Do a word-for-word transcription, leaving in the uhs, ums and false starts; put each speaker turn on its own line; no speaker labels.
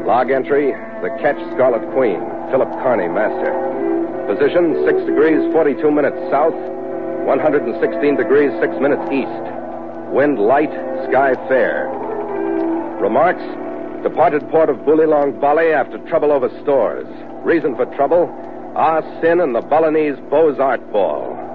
Log entry, the Ketch Scarlet Queen, Philip Carney, master. Position, six degrees, forty-two minutes south, one hundred sixteen degrees, six minutes east. Wind light, sky fair. Remarks, departed port of Bulilong, Bali after trouble over stores. Reason for trouble, Ah Sin and the Balinese Beaux Art Ball.